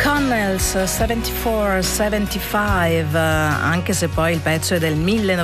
Connells 74-75, anche se poi il pezzo è del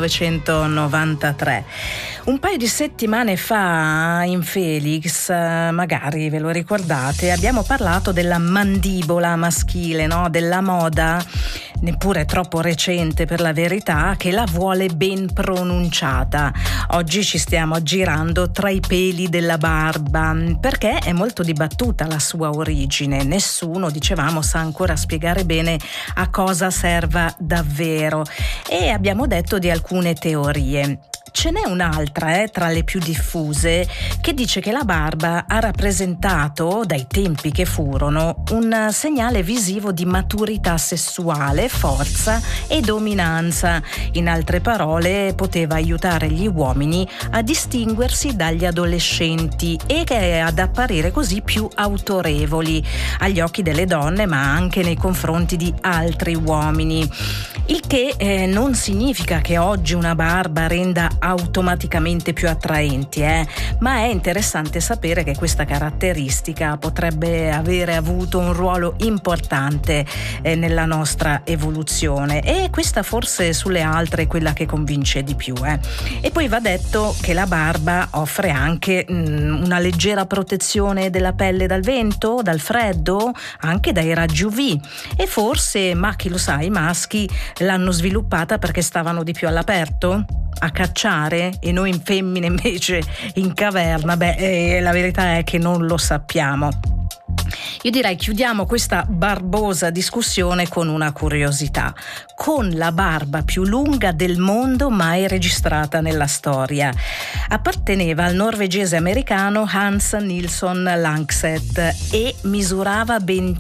1993. Un paio di settimane fa in Felix, magari ve lo ricordate, abbiamo parlato della mandibola maschile, no? Della moda, neppure troppo recente per la verità, che la vuole ben pronunciata. Oggi ci stiamo aggirando tra i peli della barba, perché è molto dibattuta la sua origine. Nessuno, dicevamo, sa ancora spiegare bene a cosa serva davvero, e abbiamo detto di alcune teorie. Ce n'è un'altra, tra le più diffuse, che dice che la barba ha rappresentato, dai tempi che furono, un segnale visivo di maturità sessuale, forza e dominanza. In altre parole, poteva aiutare gli uomini a distinguersi dagli adolescenti e ad apparire così più autorevoli agli occhi delle donne, ma anche nei confronti di altri uomini. Il che non significa che oggi una barba renda automaticamente più attraenti, ma è interessante sapere che questa caratteristica potrebbe avere avuto un ruolo importante nella nostra evoluzione, e questa forse sulle altre è quella che convince di più. E poi va detto che la barba offre anche una leggera protezione della pelle dal vento, dal freddo, anche dai raggi UV, e forse, ma chi lo sa, i maschi l'hanno sviluppata perché stavano di più all'aperto a cacciare e noi in femmine invece in caverna. La verità è che non lo sappiamo. Io direi chiudiamo questa barbosa discussione con una curiosità: con la barba più lunga del mondo mai registrata nella storia. Apparteneva al norvegese americano Hans Nilsson Langseth e misurava ben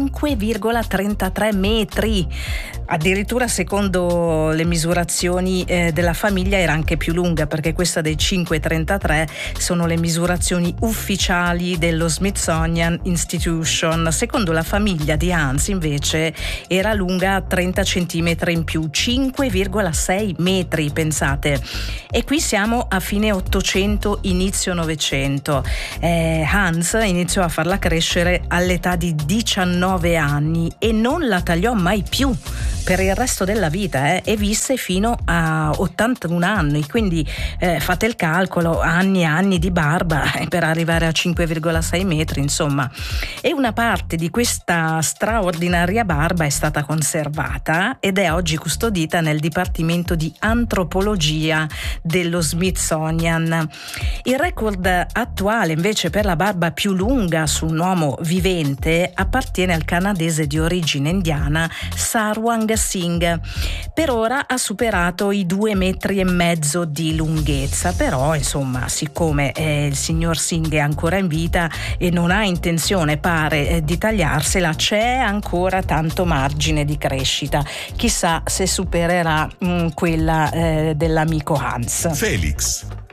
5,33 metri. Addirittura, secondo le misurazioni della famiglia, era anche più lunga, perché questa dei 5,33 sono le misurazioni ufficiali dello Smithsonian Institution. Secondo la famiglia di Hans, invece, era lunga 30 centimetri in più, 5,6 metri, pensate. E qui siamo a fine 800, inizio 900. Hans iniziò a farla crescere all'età di 19 anni e non la tagliò mai più per il resto della vita, e visse fino a 81 anni, quindi fate il calcolo, anni e anni di barba per arrivare a 5,6 metri, insomma. E una parte di questa straordinaria barba è stata conservata ed è oggi custodita nel Dipartimento di Antropologia dello Smithsonian. Il record attuale invece per la barba più lunga su un uomo vivente appartiene al canadese di origine indiana Sarwang Singh. Per ora ha superato i 2,5 metri di lunghezza, però insomma, siccome il signor Singh è ancora in vita e non ha intenzione, pare, di tagliarsela, c'è ancora tanto margine di crescita. Chissà se supererà quella dell'amico Hans. Felix.